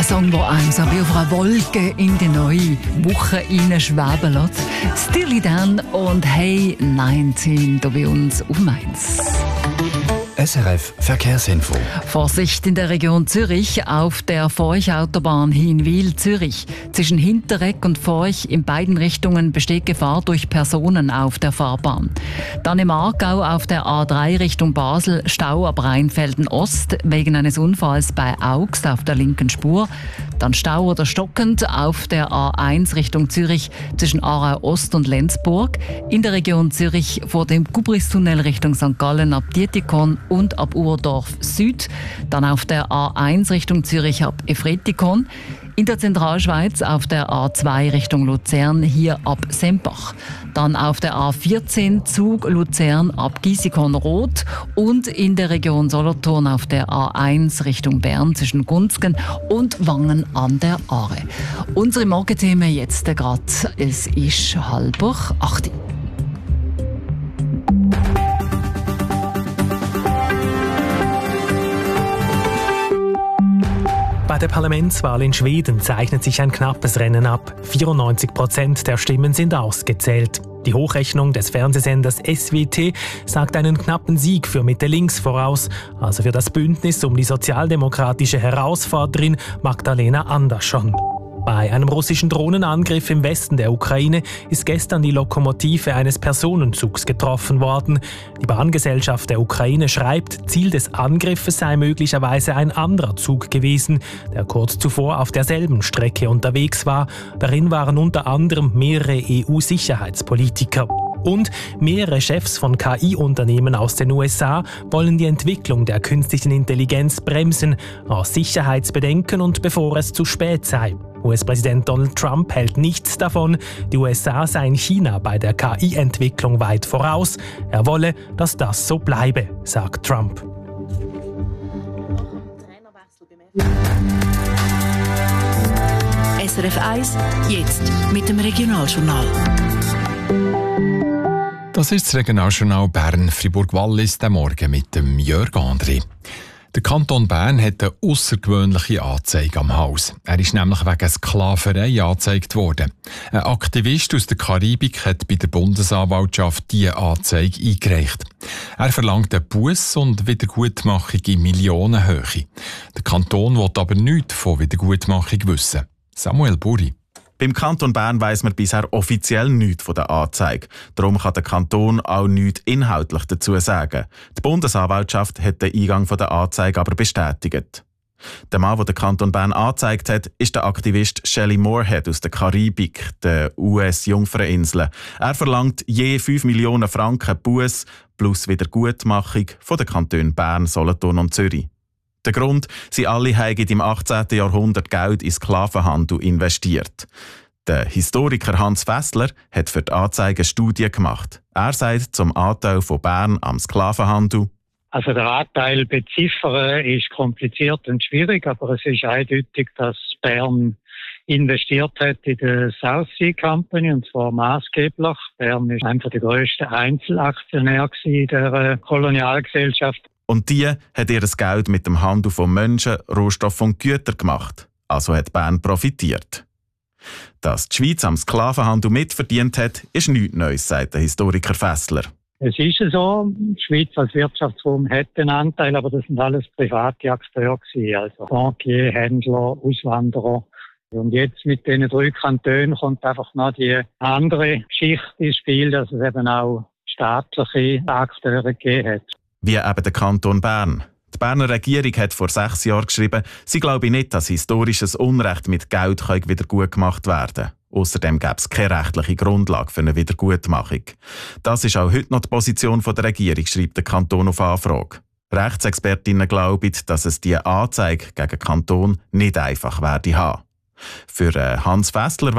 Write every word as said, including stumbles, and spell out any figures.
Ein Song, der einem so wie auf einer Wolke in die neue Woche schweben lässt. Steely Dan und Hey neunzehn hier bei uns auf Mainz. S R F Verkehrsinfo. Vorsicht in der Region Zürich auf der Forch-Autobahn Hinwil-Zürich. Zwischen Hinteregg und Forch in beiden Richtungen besteht Gefahr durch Personen auf der Fahrbahn. Dann im Aargau auf der A drei Richtung Basel Stau ab Rheinfelden Ost wegen eines Unfalls bei Augst auf der linken Spur. Dann Stau oder stockend auf der A eins Richtung Zürich zwischen Aarau Ost und Lenzburg. In der Region Zürich vor dem Gubristunnel Richtung Sankt Gallen ab Dietikon und ab Urdorf Süd. Dann auf der A eins Richtung Zürich ab Efretikon. In der Zentralschweiz auf der A zwei Richtung Luzern hier ab Sempach. Dann auf der A vierzehn Zug Luzern ab Giessikon-Roth und in der Region Solothurn auf der A eins Richtung Bern zwischen Gunzgen und Wangen an der Aare. Unsere Morgenthemen jetzt gerade, es ist halb acht. Bei der Parlamentswahl in Schweden zeichnet sich ein knappes Rennen ab. vierundneunzig Prozent der Stimmen sind ausgezählt. Die Hochrechnung des Fernsehsenders S W T sagt einen knappen Sieg für Mitte-Links voraus, also für das Bündnis um die sozialdemokratische Herausforderin Magdalena Andersson. Bei einem russischen Drohnenangriff im Westen der Ukraine ist gestern die Lokomotive eines Personenzugs getroffen worden. Die Bahngesellschaft der Ukraine schreibt, Ziel des Angriffes sei möglicherweise ein anderer Zug gewesen, der kurz zuvor auf derselben Strecke unterwegs war. Darin waren unter anderem mehrere E U-Sicherheitspolitiker. Und mehrere Chefs von K I-Unternehmen aus den U S A wollen die Entwicklung der künstlichen Intelligenz bremsen, aus Sicherheitsbedenken und bevor es zu spät sei. U S-Präsident Donald Trump hält nichts davon. Die U S A seien China bei der K I-Entwicklung weit voraus. Er wolle, dass das so bleibe, sagt Trump. S R F eins, jetzt mit dem Regionaljournal. Das ist das Regionaljournal Bern-Fribourg-Wallis, der Morgen mit dem Jörg André. Der Kanton Bern hat eine aussergewöhnliche Anzeige am Haus. Er ist nämlich wegen Sklaverei angezeigt worden. Ein Aktivist aus der Karibik hat bei der Bundesanwaltschaft diese Anzeige eingereicht. Er verlangt einen Buss und Wiedergutmachung in Millionenhöhe. Der Kanton will aber nichts von Wiedergutmachung wissen. Samuel Buri. Beim Kanton Bern weiss man bisher offiziell nichts von der Anzeige. Darum kann der Kanton auch nichts inhaltlich dazu sagen. Die Bundesanwaltschaft hat den Eingang der Anzeige aber bestätigt. Der Mann, der den Kanton Bern angezeigt hat, ist der Aktivist Shelly Moorhead aus der Karibik, der U S-Jungfraninseln. Er verlangt je fünf Millionen Franken Buß plus Wiedergutmachung von den Kantonen Bern, Solothurn und Zürich. Der Grund, sie alle haben im achtzehnten Jahrhundert Geld in Sklavenhandel investiert. Der Historiker Hans Fässler hat für die Anzeige eine Studie gemacht. Er sagt zum Anteil von Bern am Sklavenhandel: Also der Anteil beziffern ist kompliziert und schwierig, aber es ist eindeutig, dass Bern investiert hat in die South Sea Company, und zwar maßgeblich. Bern war einer der grössten Einzelaktionäre in der Kolonialgesellschaft. Und die hat ihr das Geld mit dem Handel von Menschen, Rohstoffen und Gütern gemacht. Also hat Bern profitiert. Dass die Schweiz am Sklavenhandel mitverdient hat, ist nichts Neues, sagt der Historiker Fässler. Es ist so, die Schweiz als Wirtschaftsraum hat einen Anteil, aber das sind alles private Akteure gewesen, also Bankier, Händler, Auswanderer. Und jetzt mit diesen drei Kantonen kommt einfach noch die andere Geschichte ins Spiel, dass es eben auch staatliche Akteure gegeben hat. Wie eben der Kanton Bern. Die Berner Regierung hat vor sechs Jahren geschrieben, sie glaube nicht, dass historisches Unrecht mit Geld wieder gut gemacht werden kann. Außerdem gäbe es keine rechtliche Grundlage für eine Wiedergutmachung. Das ist auch heute noch die Position der Regierung, schreibt der Kanton auf Anfrage. Rechtsexpertinnen glauben, dass es diese Anzeige gegen den Kanton nicht einfach werde haben. Für Hans Fässler